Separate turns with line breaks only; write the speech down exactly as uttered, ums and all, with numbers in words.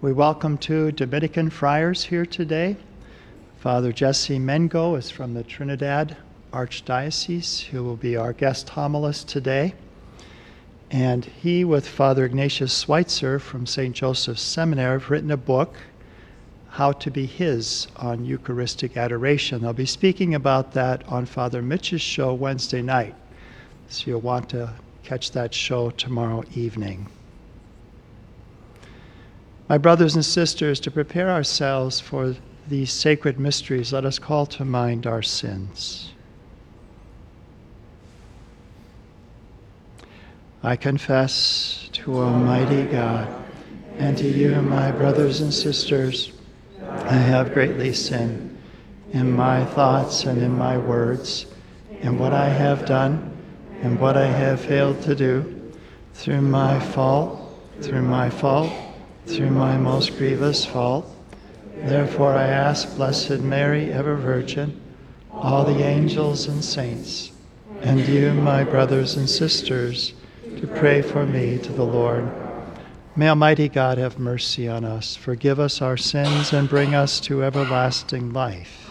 We welcome two Dominican friars here today. Father Jesse Mengo is from the Trinidad Archdiocese, who will be our guest homilist today. And he, with Father Ignatius Schweitzer from Saint Joseph's Seminary, have written a book, How to Be His, on Eucharistic Adoration. They'll be speaking about that on Father Mitch's show Wednesday night. So you'll want to catch that show tomorrow evening. My brothers and sisters, to prepare ourselves for these sacred mysteries, let us call to mind our sins. I confess to Almighty God and to you, my brothers and sisters, I have greatly sinned in my thoughts and in my words, in what I have done and what I have failed to do, through my fault, through my fault, through my most grievous fault. Therefore I ask Blessed Mary, ever Virgin, all the angels and saints, and you, my brothers and sisters, to pray for me to the Lord. May Almighty God have mercy on us, forgive us our sins, and bring us to everlasting life.